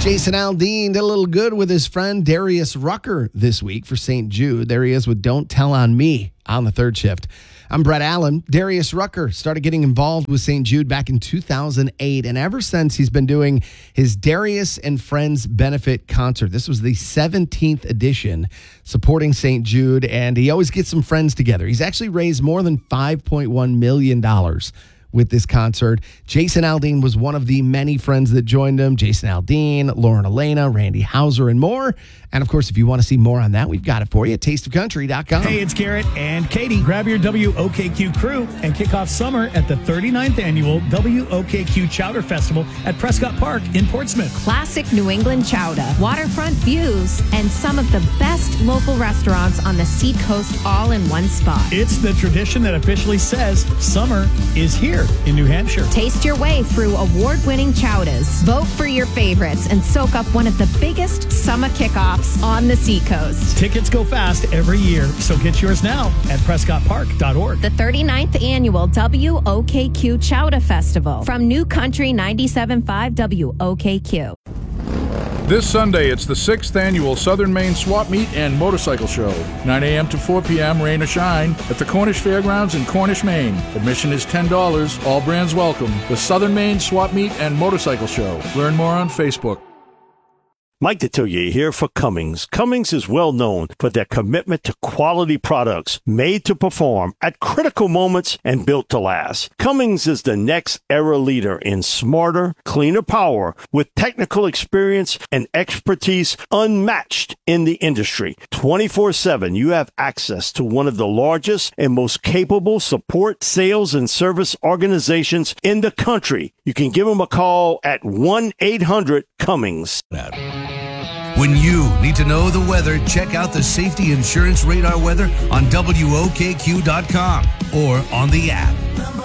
Jason Aldean did a little good with his friend Darius Rucker this week for St. Jude. There he is with Don't Tell on Me on the third shift. I'm Brett Allen. Darius Rucker started getting involved with St. Jude back in 2008, and ever since he's been doing his Darius and Friends benefit concert. This was the 17th edition supporting St. Jude, and he always gets some friends together. He's actually raised more than $5.1 million with this concert. Jason Aldean was one of the many friends that joined him. Jason Aldean, Lauren Elena, Randy Hauser, and more. And of course, if you want to see more on that, we've got it for you at tasteofcountry.com. Hey, it's Garrett and Katie. Grab your WOKQ crew and kick off summer at the 39th annual WOKQ Chowder Festival at Prescott Park in Portsmouth. Classic New England chowder, waterfront views, and some of the best local restaurants on the Seacoast all in one spot. It's the tradition that officially says summer is here in New Hampshire. Taste your way through award-winning chowders. Vote for your favorites and soak up one of the biggest summer kickoffs on the Seacoast. Tickets go fast every year, so get yours now at PrescottPark.org. The 39th annual WOKQ Chowder Festival from New Country 97.5 WOKQ. This Sunday, it's the 6th annual Southern Maine Swap Meet and Motorcycle Show. 9 a.m. to 4 p.m., rain or shine, at the Cornish Fairgrounds in Cornish, Maine. Admission is $10. All brands welcome. The Southern Maine Swap Meet and Motorcycle Show. Learn more on Facebook. Mike Detillier here for Cummins. Cummins is well known for their commitment to quality products made to perform at critical moments and built to last. Cummins is the next era leader in smarter, cleaner power with technical experience and expertise unmatched in the industry. 24/7, you have access to one of the largest and most capable support, sales, and service organizations in the country. You can give them a call at 1-800-CUMMINS. When you need to know the weather, check out the Safety Insurance Radar weather on WOKQ.com or on the app.